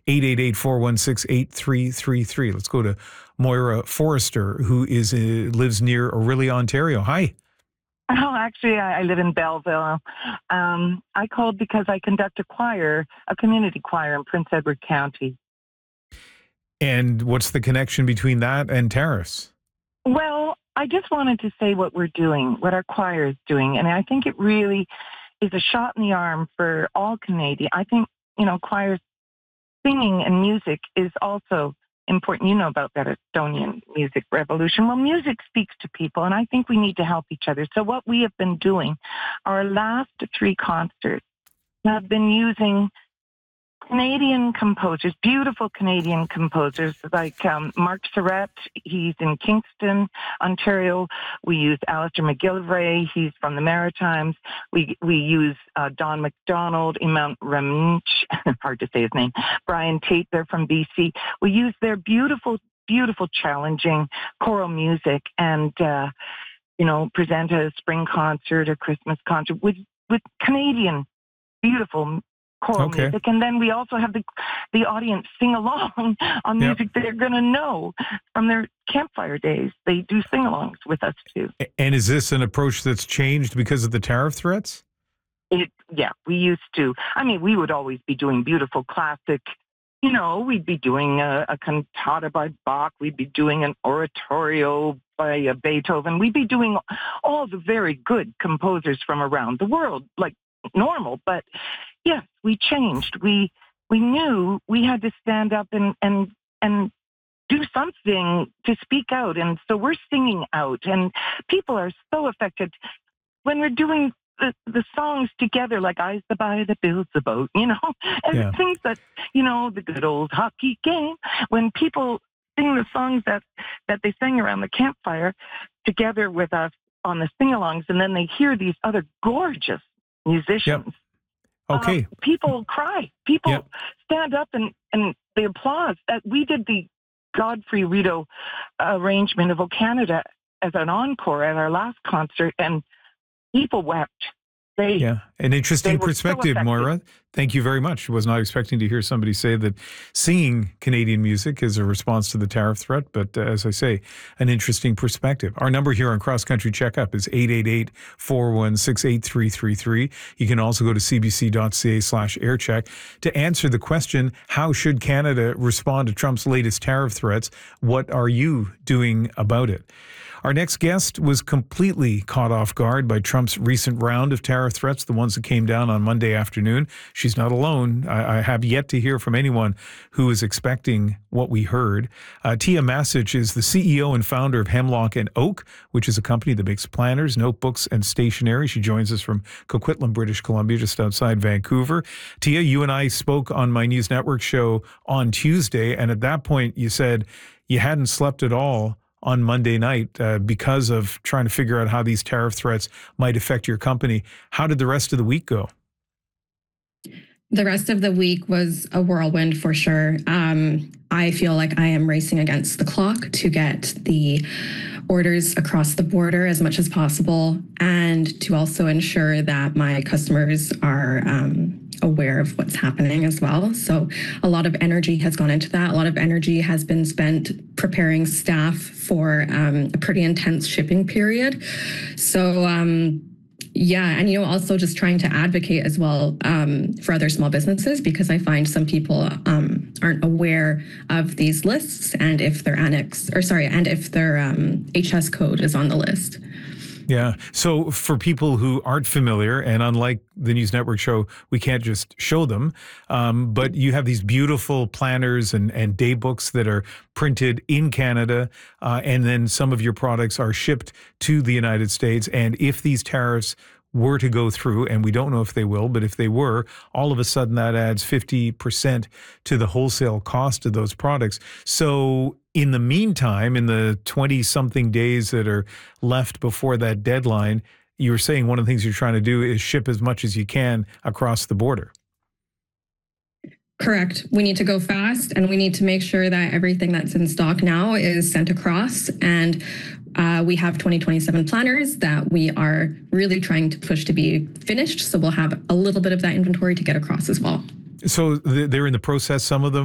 888-416-8333. Let's go to Moira Forrester, who lives near Orillia, Ontario. Hi. Oh, actually, I live in Belleville. I called because I conduct a community choir in Prince Edward County. And what's the connection between that and tariffs? Well, I just wanted to say what we're doing, what our choir is doing. And I think it really is a shot in the arm for all Canadians. I think, choirs singing and music is also important. You know about that Estonian music revolution. Well, music speaks to people, and I think we need to help each other. So what we have been doing, our last 3 concerts have been using Canadian composers, beautiful Canadian composers like Mark Surratt. He's in Kingston, Ontario. We use Alistair McGillivray. He's from the Maritimes. We use Don McDonald, Imam Ramich, hard to say his name, Brian Tate. They're from BC. We use their beautiful, beautiful, challenging choral music and, present a spring concert, a Christmas concert with Canadian beautiful choral music, and then we also have the audience sing along on music they're going to know from their campfire days. They do sing-alongs with us too. And is this an approach that's changed because of the tariff threats? We used to. I mean, we would always be doing beautiful classic. We'd be doing a cantata by Bach. We'd be doing an oratorio by Beethoven. We'd be doing all the very good composers from around the world, like normal, but yes, we changed. We knew we had to stand up and do something to speak out, and so we're singing out, and people are so affected when we're doing the songs together, like "I's the Buy that Builds the Boat," and things that the good old hockey game. When people sing the songs that they sang around the campfire together with us on the sing-alongs, and then they hear these other gorgeous musicians. Okay. People cry. People stand up and they applaud. We did the Godfrey Rito arrangement of "O Canada" as an encore at our last concert, and people wept. An interesting perspective, Moira. Thank you very much. Was not expecting to hear somebody say that singing Canadian music is a response to the tariff threat, but as I say, an interesting perspective. Our number here on Cross Country Checkup is 888-416-8333. You can also go to cbc.ca/aircheck to answer the question, how should Canada respond to Trump's latest tariff threats? What are you doing about it? Our next guest was completely caught off guard by Trump's recent round of tariff threats, the ones that came down on Monday afternoon. She's not alone. I have yet to hear from anyone who is expecting what we heard. Tia Masich is the CEO and founder of Hemlock and Oak, which is a company that makes planners, notebooks, and stationery. She joins us from Coquitlam, British Columbia, just outside Vancouver. Tia, you and I spoke on my News Network show on Tuesday, and at that point you said you hadn't slept at all on Monday night because of trying to figure out how these tariff threats might affect your company. How did the rest of the week go? The rest of the week was a whirlwind for sure. I feel like I am racing against the clock to get the orders across the border as much as possible, and to also ensure that my customers are aware of what's happening as well. So a lot of energy has gone into that. A lot of energy has been spent preparing staff for a pretty intense shipping period. So and also just trying to advocate as well for other small businesses, because I find some people aren't aware of these lists and if their HS code is on the list. Yeah. So for people who aren't familiar, and unlike the News Network show, we can't just show them, but you have these beautiful planners and day books that are printed in Canada, and then some of your products are shipped to the United States. And if these tariffs were to go through, and we don't know if they will, but if they were, all of a sudden that adds 50% to the wholesale cost of those products. So in the meantime, in the 20-something days that are left before that deadline, you were saying one of the things you're trying to do is ship as much as you can across the border. Correct. We need to go fast, and we need to make sure that everything that's in stock now is sent across. And we have 2027 planners that we are really trying to push to be finished. So we'll have a little bit of that inventory to get across as well. So they're in the process, some of them,